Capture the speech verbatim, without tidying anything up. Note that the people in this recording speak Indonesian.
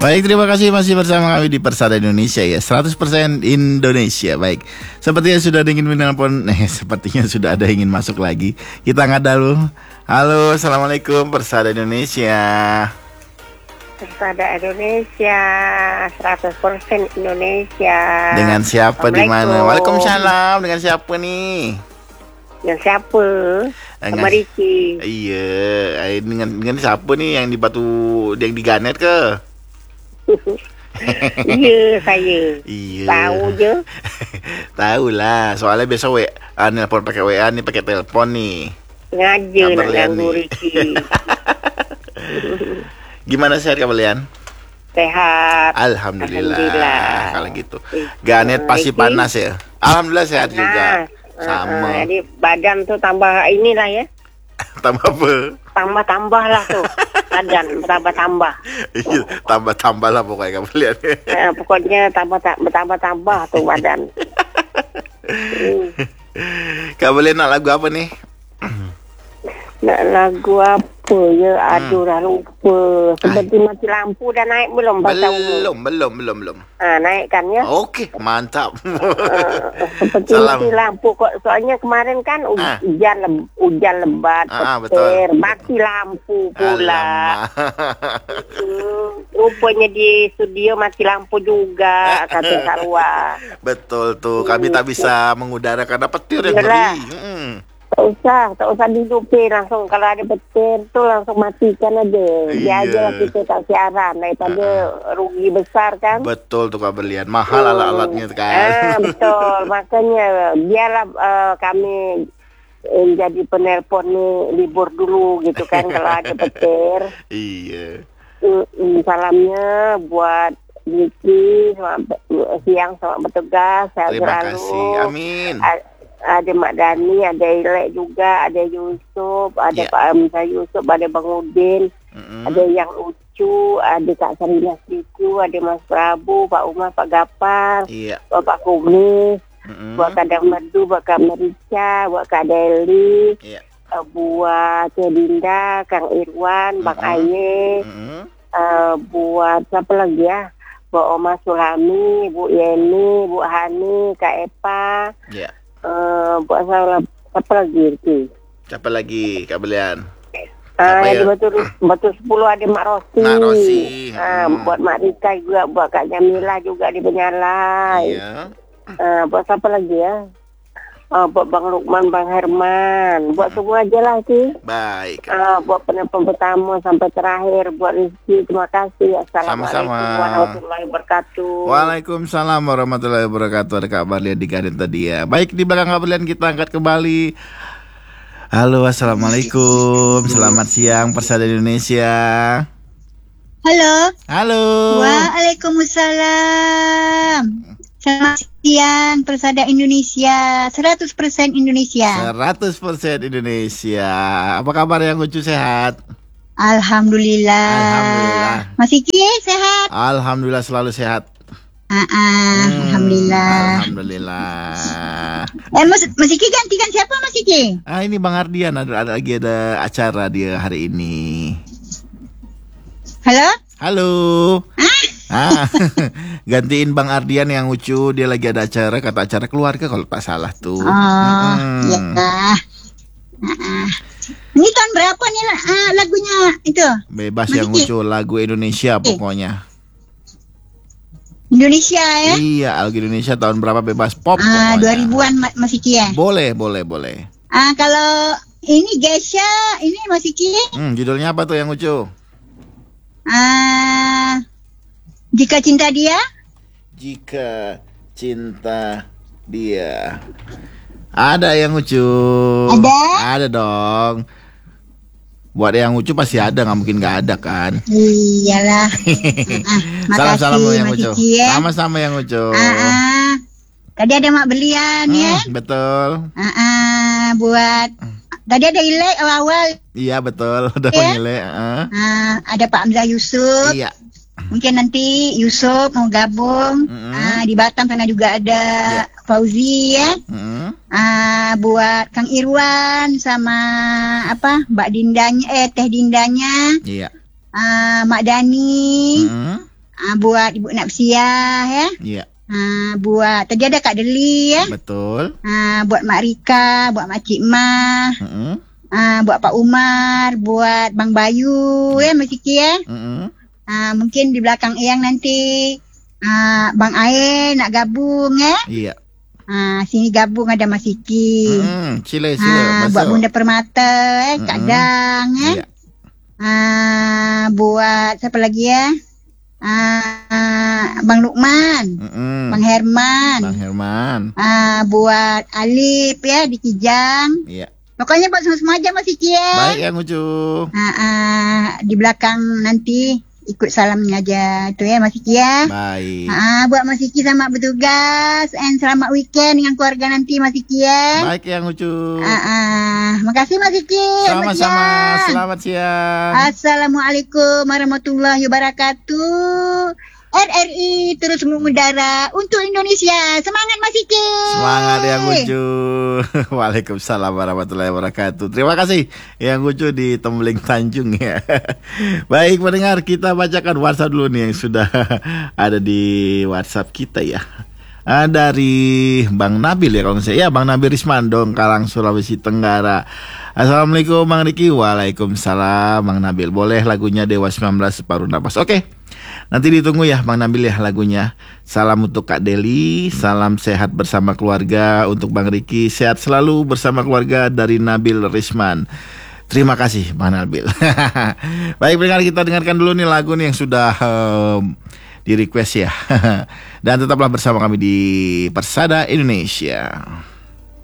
Baik, terima kasih masih bersama kami di Persada Indonesia ya, seratus persen Indonesia. Baik, sepertinya sudah ada ingin menelpon. Eh, sepertinya sudah ada ingin masuk lagi. Kita angkat dulu. Halo, Assalamualaikum Persada Indonesia. Persada Indonesia, seratus persen Indonesia. Dengan siapa di mana? Waalaikumsalam. Dengan siapa nih? Dengan siapa? Sama Riki. Iya, dengan dengan siapa nih yang di Batu, yang di Ganet ke? Iya, saya. Iya. Tahu je. Tahu lah, soalnya biasa W A nelpon pakai W A nih, pakai telepon nih. Ngaja nak Kabar ganggu nih. Riki. Gimana sehat kalian? Sehat. Alhamdulillah. Alhamdulillah. Kalau gitu. Ganet pasti Riki? panas ya. Alhamdulillah sehat juga. Nah, Sama. uh, jadi badan tuh tambah inilah ya. Tambah apa? Tambah-tambah lah tuh. Badan tambah-tambah. Iya, tambah-tambah lah pokoknya kamu lihat. Nah, pokoknya tambah-tambah tuh badan. Hmm. Kamu lihat nak lagu apa nih? Nak lagu apa ya? Aduh, dah lupa. Seperti mati lampu dah naik belum? Pasal Belum, belum, belum, belum. Ah, naik kan ya? Oke, mantap. Ah, seperti Salam. mati lampu kok. Soalnya kemarin kan u- Ah. hujan lem- hujan lebat, Ah, petir, betul. mati lampu pula. Alamak. Hmm, rupanya di studio mati lampu juga, kata Sarwa. Betul tuh, kami tak bisa mengudara karena petir yang Yalah. ngeri. Hmm. Tak usah, tak usah dihidupin langsung. Kalau ada petir tuh langsung matikan aja. Iya. Dia aja lah kita tak siaran daripada rugi besar kan. Betul tuh Kak Berlian, mahal Hmm. alat-alatnya kan. Ah, betul. Makanya biarlah uh, kami eh, jadi penelpon nih libur dulu gitu kan kalau ada petir. Iya. Mm, mm, salamnya buat Niki, selamat siang, selamat bertugas, sehat Terima selalu. kasih. Amin. A- ada Mak Dani, ada Ilek juga, ada Yusuf, ada Ya. Pak Amza Yusuf, ada Bang Udin, Mm-mm. ada yang Ucu, ada Kak Sarina Siku, ada Mas Prabu, Pak Umar, Pak Gapar, Iya. Bapak Kumis, Mm-mm. buat Kadang Merdu, buat Kak Merica, buat Kak Deli, Iya. uh, buat Cik Dinda, Kang Irwan, Bang Mm-mm. Aye, Mm-mm. uh, buat siapa lagi ya? Buat Oma Sulami, Bu Yeni, Bu Hani, Kak Epa, Iya. uh, buat saya apa lagi itu? Siapa lagi Kak Berlian? Ah, Apa yang ya? di Batu Batu sepuluh ada Mak Rosi. Mak Rosi. Ah, Hmm. buat Mak Rika juga, buat Kak Jamila juga di Penyalai. Iya. Ah, buat siapa lagi ya? Ah, buat Bang Lukman, Bang Herman, buat semua aja lah sih. Baik. Ah, buat penelpon pertama sampai terakhir, buat Rizky, terima kasih. Assalamualaikum Sama-sama. warahmatullahi wabarakatuh. Waalaikumsalam warahmatullahi wabarakatuh. Ada Kak Berlian di Ganet tadi ya. Baik, di belakang Kak Berlian kita angkat kembali. Halo, assalamualaikum. Selamat siang Persada Indonesia. Halo. Halo. Waalaikumsalam. Selamat siang Persada Indonesia, seratus persen Indonesia. seratus persen Indonesia. Apa kabar yang lucu, sehat? Alhamdulillah. Alhamdulillah. Mas Iki sehat? Alhamdulillah selalu sehat. Ah, ah, Hmm, Alhamdulillah. Alhamdulillah. Eh Mas, Mas Iki gantikan siapa Mas Iki? Ah, ini Bang Ardian ada, ada lagi ada acara dia hari ini. Halo? Halo. Ah, gantiin Bang Ardian yang lucu, dia lagi ada acara, kata acara keluarga kalau tak salah tuh. Oh, Mm-mm. iya. Ah, ah. Ini tahun berapa nih ah, lagunya itu? Bebas Mas yang Iki. lucu, lagu Indonesia pokoknya. Indonesia ya? Iya, lagu Indonesia tahun berapa bebas pop Ah, pokoknya. dua ribuan Ma- Mas Iki ya? Boleh, boleh, boleh. Ah, kalau ini Gesha, ini Mas Iki? Hmm, judulnya apa tuh yang lucu? Ah, jika cinta dia? Jika cinta dia. Ada yang lucu. Ada? Ada dong. Buat yang lucu pasti ada, nggak mungkin nggak ada kan. Iyalah. Ah, Salam-salam makasih, yang Mas lucu. Iki ya. Sama-sama yang lucu. Ah, ah. Tadi ada Mak Belian ya. Hmm, betul. Ah, ah, buat tadi ada Ilek awal-awal. Iya betul. Udah Ya. menilai. ah. Ah, ada Pak Hamzah Yusuf. Iya. Mungkin nanti Yusuf mau gabung. Mm-mm. Ah, di Batam sana juga ada Ya. Fauzi ya. Hmm. Ah, buat Kang Irwan sama apa Mbak Dindanya, eh Teh Dindanya, Iya. ah, Mak Dani, Hmm. Ah, buat Ibu Napsiah ya. Iya. Ah, buat tadi ada Kak Deli ya. Betul. Ah, buat Mak Rika, buat Mak Cik Mah. Mm-mm. Ah, buat Pak Umar, buat Bang Bayu ya Mas Siki ya. Mm-mm. Ah, mungkin di belakang Eyang nanti ah, Bang Ae nak gabung ya. Iya. Ah, sini gabung ada Mas Siki. Mm, sila sila Ah, buat masuk. Bunda Permata eh, Kak Mm-mm. Dang eh. Iya. Ah, buat siapa lagi ya? Ah, Bang Lukman, Mm-mm. Bang Herman. Bang Herman. Ah, buat Alif ya di Kijang. Iya. Pokoknya buat semua aja Mas Siki ya. Baik yang Ucu. Ah, ah, di belakang nanti ikut salamnya aja tu ya Mas Siki ya. Baik. Ah, buat Mas Siki selamat bertugas and selamat weekend dengan keluarga nanti Mas Siki ya. Baik yang Ucu. Ah, ah, makasih Mas Siki. Sama-sama. Mas Jan. Selamat siang. Assalamualaikum warahmatullahi wabarakatuh. R R I terus mengudara untuk Indonesia. Semangat Mas Siki. Semangat yang Ucu. Waalaikumsalam warahmatullahi wabarakatuh. Terima kasih yang Ucu di Tembeling Tanjung ya. Baik pendengar, kita bacakan WhatsApp dulu nih yang sudah ada di WhatsApp kita ya. Ah, dari Bang Nabil ya kalau nggak salah. Ya Bang Nabil Rismandong, Kalang Sulawesi Tenggara. Assalamualaikum Bang Riki. Waalaikumsalam Bang Nabil. Boleh lagunya Dewa sembilan belas Separuh Napas. Oke. Nanti ditunggu ya Bang Nabil ya lagunya. Salam untuk Kak Deli, salam sehat bersama keluarga. Untuk Bang Riki, sehat selalu bersama keluarga dari Nabil Risman. Terima kasih Bang Nabil. Baik pendengar, kita dengarkan dulu nih lagu nih yang sudah um, di request ya. Dan tetaplah bersama kami di Persada Indonesia.